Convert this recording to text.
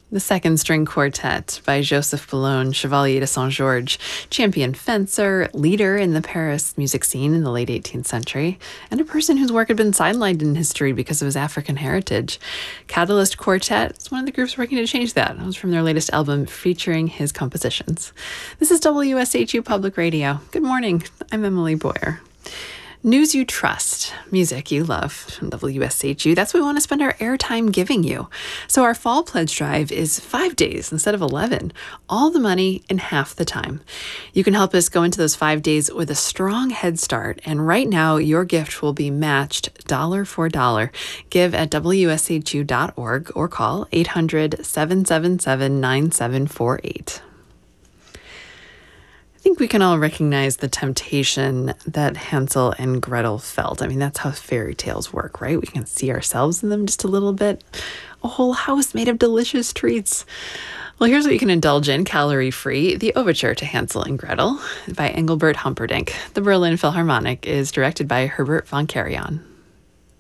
The Second String Quartet by Joseph Boulogne, Chevalier de Saint-Georges, champion fencer, leader in the Paris music scene in the late 18th century, and a person whose work had been sidelined in history because of his African heritage. Catalyst Quartet is one of the groups working to change that. It was from their latest album featuring his compositions. This is WSHU Public Radio. Good morning. I'm Emily Boyer. News you trust, music you love from WSHU. That's what we want to spend our airtime giving you. So our fall pledge drive is 5 days instead of 11. All the money in half the time. You can help us go into those 5 days with a strong head start. And right now, your gift will be matched dollar for dollar. Give at WSHU.org or call 800-777-9748. I think we can all recognize the temptation that Hansel and Gretel felt. I mean, that's how fairy tales work, right? We can see ourselves in them just a little bit. A whole house made of delicious treats. Well, here's what you can indulge in, calorie-free. The Overture to Hansel and Gretel by Engelbert Humperdinck. The Berlin Philharmonic is directed by Herbert von Karajan.